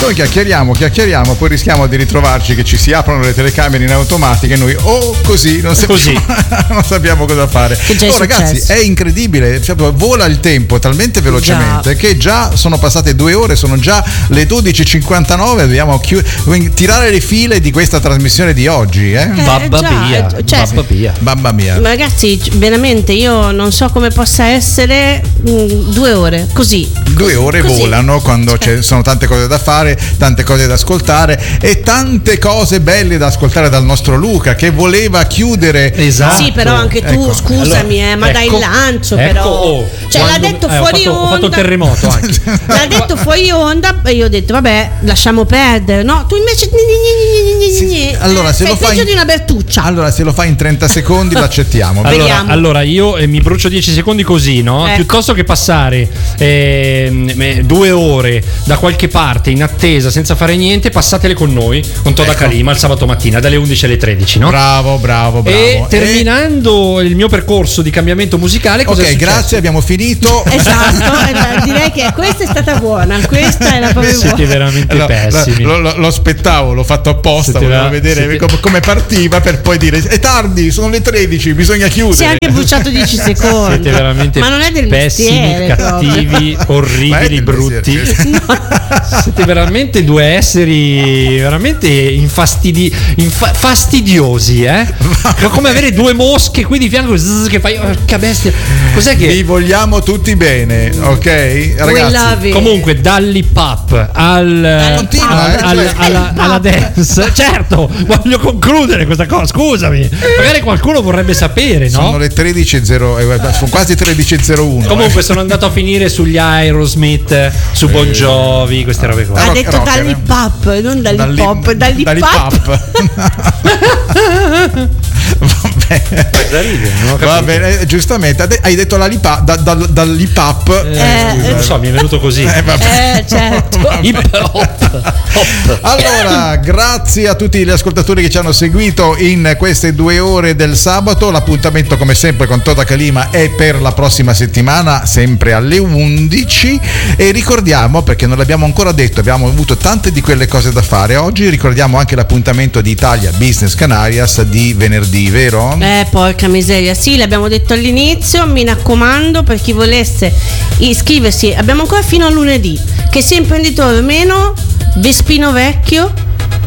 Noi chiacchieriamo, poi rischiamo di ritrovarci che ci si aprono le telecamere in automatico e noi così non sappiamo cosa fare. Ragazzi, è incredibile, cioè, vola il tempo talmente velocemente che già sono passate 2 ore, sono già le 12:59, dobbiamo tirare le file di questa trasmissione di oggi. Babba mia. Ragazzi, veramente io non so come possa essere 2 ore così. 2 ore così volano quando ci sono tante cose da fare, tante cose da ascoltare e tante cose belle da ascoltare dal nostro Luca che voleva chiudere. Esatto. Sì, però anche tu, scusami, ma dai il lancio però. L'ha detto fuori onda. Ho fatto il terremoto anche. L'ha detto fuori onda e io ho detto vabbè, lasciamo perdere. No, tu invece allora se lo fai peggio di una Bertuccia. Allora se lo fai in 30 secondi lo accettiamo. Allora io mi brucio 10 secondi così, no? Piuttosto che passare 2 ore da qualche parte in attesa senza fare niente, passatele con noi, con Toda Calima il sabato mattina dalle 11 alle 13, no? Bravo. E terminando il mio percorso di cambiamento musicale, cosa è successo? Grazie, abbiamo finito. Esatto, direi che questa è stata buona, questa è la propria buona. Siete veramente pessimi. Lo aspettavo, l'ho fatto apposta, volevo vedere come partiva per poi dire è tardi, sono le 13, bisogna chiudere. Si è anche bruciato 10 secondi. Siete veramente ma non è del pessimi, mestiere, cattivi, orribili, brutti. Siete veramente 2 esseri veramente fastidiosi, come avere 2 mosche qui di fianco che fai, che bestia. Cos'è che vi vogliamo tutti bene, ok ragazzi? Comunque dall'hip hop alla dance, certo, voglio concludere questa cosa, scusami, magari qualcuno vorrebbe sapere, no? Sono le 13:0, sono quasi 13:01. Comunque sono andato a finire sugli Aerosmith, su Bon Jovi, queste robe qua. Ha detto dall'hip hop, non dall'hip hop, dall'hip hop. Va bene, giustamente hai detto dall'hip hop. Non lo so, mi è venuto così. Certo. Hip hop. Allora, grazie a tutti gli ascoltatori che ci hanno seguito in queste 2 ore del sabato. L'appuntamento come sempre con Toda Calima è per la prossima settimana, sempre alle 11. E ricordiamo, perché non l'abbiamo ancora detto, abbiamo avuto tante di quelle cose da fare oggi, ricordiamo anche l'appuntamento di Italia Business Canarias di venerdì, vero? Porca miseria, sì, l'abbiamo detto all'inizio, mi raccomando, per chi volesse iscriversi, abbiamo ancora fino a lunedì, che sia imprenditore o meno, Vespino Vecchio,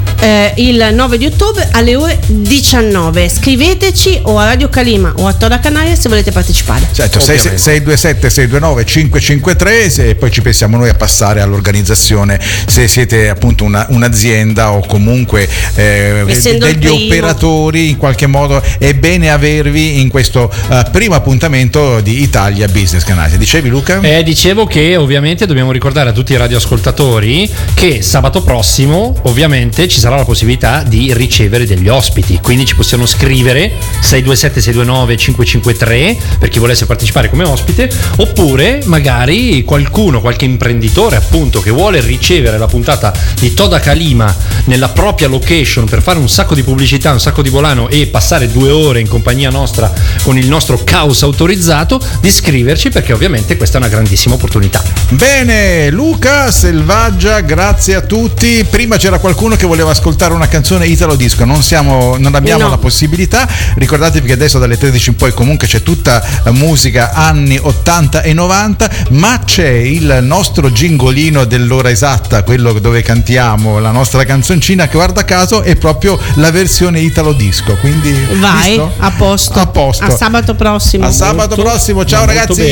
il 9 di ottobre alle ore 19. Scriveteci o a Radio Calima o a Toda Canaria se volete partecipare. Certo, 627 629 553 e poi ci pensiamo noi a passare all'organizzazione se siete appunto un'azienda o comunque degli operatori, in qualche modo è bene avervi in questo primo appuntamento di Italia Business Canale. Dicevi, Luca? Dicevo che ovviamente dobbiamo ricordare a tutti i radioascoltatori che sabato prossimo ovviamente ci sarà la possibilità di ricevere degli ospiti, quindi ci possiamo scrivere 627 629 553 per chi volesse partecipare come ospite, oppure magari qualche imprenditore appunto che vuole ricevere la puntata di Toda Calima nella propria location per fare un sacco di pubblicità, un sacco di volano e passare 2 ore in compagnia nostra con il nostro caos autorizzato, di scriverci, perché ovviamente questa è una grandissima opportunità. Bene, Luca Selvaggia, grazie a tutti. Prima c'era qualcuno che voleva ascoltare una canzone italo disco, non abbiamo la possibilità. Ricordatevi che adesso dalle 13 in poi comunque c'è tutta musica anni 80 e 90, ma c'è il nostro gingolino dell'ora esatta, quello dove cantiamo la nostra canzoncina, che guarda caso è proprio la versione italo disco, quindi vai, a posto. A sabato prossimo. Ciao ragazzi.